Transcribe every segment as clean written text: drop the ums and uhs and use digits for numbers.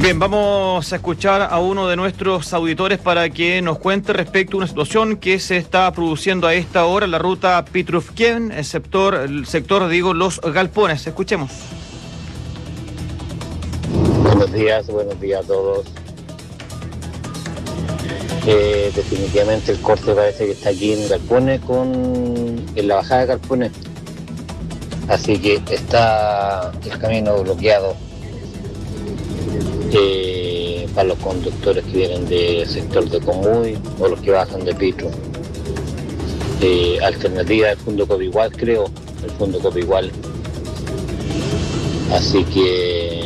Bien, vamos a escuchar a uno de nuestros auditores para que nos cuente respecto a una situación que se está produciendo a esta hora en la ruta Pitrufquén, el sector, Los Galpones. Escuchemos. Buenos días a todos. Definitivamente el corte parece que está aquí en Galpones, en la bajada de Galpones. Así que está el camino bloqueado para los conductores que vienen del sector de Comuy o los que bajan de Pitru. Alternativa del Fundo Copigual, creo, el Fundo Copigual. Así que,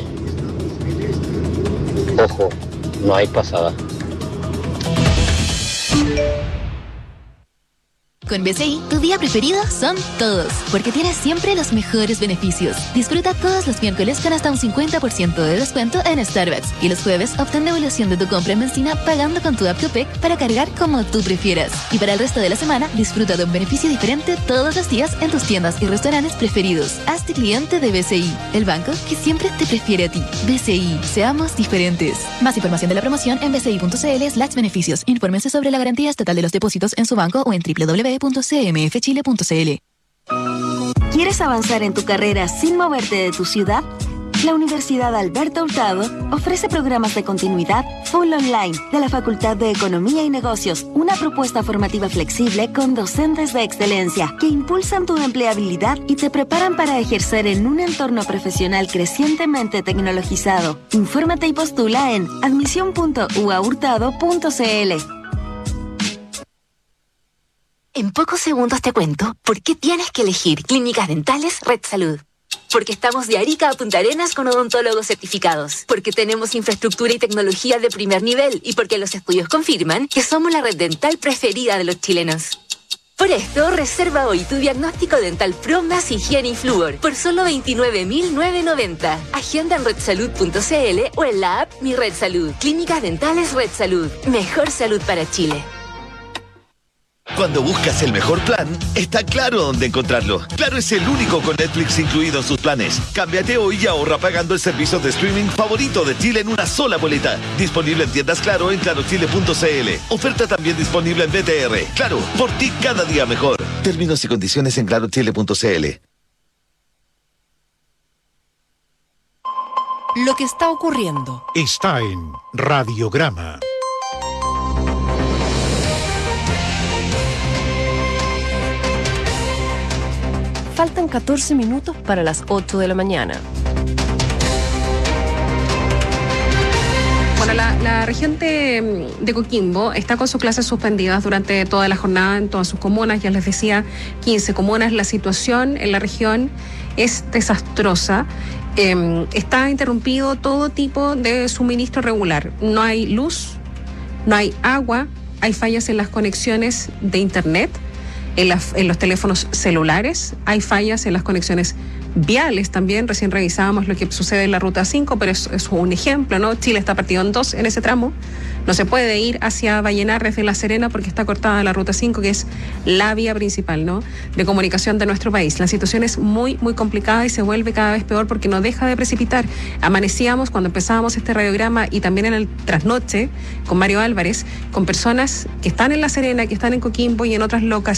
ojo, no hay pasada. Con BCI, tu día preferido son todos, porque tienes siempre los mejores beneficios. Disfruta todos los miércoles con hasta un 50% de descuento en Starbucks. Y los jueves, obtén devolución de tu compra en benzina pagando con tu app Copec para cargar como tú prefieras. Y para el resto de la semana, disfruta de un beneficio diferente todos los días en tus tiendas y restaurantes preferidos. Hazte cliente de BCI, el banco que siempre te prefiere a ti. BCI, seamos diferentes. Más información de la promoción en bci.cl/beneficios. Infórmense sobre la garantía estatal de los depósitos en su banco o en www.cmfchile.cl. ¿Quieres avanzar en tu carrera sin moverte de tu ciudad? La Universidad Alberto Hurtado ofrece programas de continuidad full online de la Facultad de Economía y Negocios, una propuesta formativa flexible con docentes de excelencia que impulsan tu empleabilidad y te preparan para ejercer en un entorno profesional crecientemente tecnologizado. Infórmate y postula en admisión.uahurtado.cl. En pocos segundos te cuento por qué tienes que elegir Clínicas Dentales Red Salud. Porque estamos de Arica a Punta Arenas con odontólogos certificados. Porque tenemos infraestructura y tecnología de primer nivel. Y porque los estudios confirman que somos la red dental preferida de los chilenos. Por esto, reserva hoy tu diagnóstico dental Pro más higiene y flúor por solo 29.990. Agenda en redsalud.cl o en la app Mi Red Salud. Clínicas Dentales Red Salud. Mejor salud para Chile. Cuando buscas el mejor plan, está Claro dónde encontrarlo. Claro es el único con Netflix incluido en sus planes. Cámbiate hoy y ahorra pagando el servicio de streaming favorito de Chile en una sola boleta. Disponible en tiendas Claro en clarochile.cl. Oferta también disponible en BTR. Claro, por ti cada día mejor. Términos y condiciones en clarochile.cl. Lo que está ocurriendo está en Radiograma. Faltan 14 minutos para las 8 de la mañana. Bueno, la región de Coquimbo está con sus clases suspendidas durante toda la jornada en todas sus comunas. Ya les decía, 15 comunas. La situación en la región es desastrosa. Está interrumpido todo tipo de suministro regular. No hay luz, no hay agua, hay fallas en las conexiones de internet. En los teléfonos celulares, hay fallas en las conexiones viales también. Recién revisábamos lo que sucede en la Ruta 5, pero es un ejemplo, ¿no? Chile está partido en dos en ese tramo. No se puede ir hacia Vallenar desde La Serena porque está cortada la Ruta 5, que es la vía principal, ¿no?, de comunicación de nuestro país. La situación es muy, muy complicada y se vuelve cada vez peor porque no deja de precipitar. Amanecíamos cuando empezábamos este radiograma y también en el trasnoche con Mario Álvarez, con personas que están en La Serena, que están en Coquimbo y en otras locaciones